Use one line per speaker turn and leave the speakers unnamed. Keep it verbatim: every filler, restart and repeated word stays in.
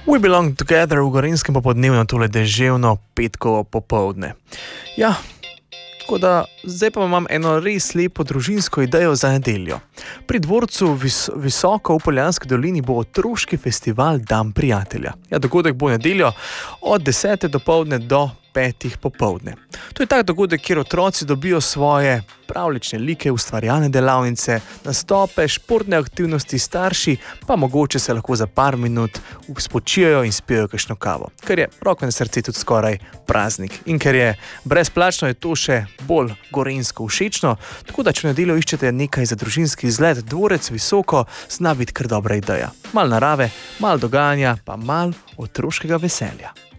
We belong together v Gorenjskem popodnevno tole deževno petkovo popoldne. Ja, tako da zdaj pa imam eno res lepo družinsko idejo za nedeljo. Pri dvorcu vis, visoko v Poljanski dolini bo otroški festival Dan prijatelja. Ja, dogodek bo nedeljo od desete dopoldne do petih popoldne. To je tak dogodek, kjer otroci dobijo svoje pravlične like, ustvarjalne delavnice, nastope, športne aktivnosti, starši pa mogoče se lahko za par minut spočijajo in spijo kakšno kavo. Ker je roko na srce tudi skoraj praznik. In ker je brezplačno, je to še bolj gorenjsko všečno, tako da če v nedeljo iščete nekaj za družinski izlet, dvorec visoko, zna biti kar dobra ideja. Mal narave, mal dogajanja, pa mal otroškega veselja.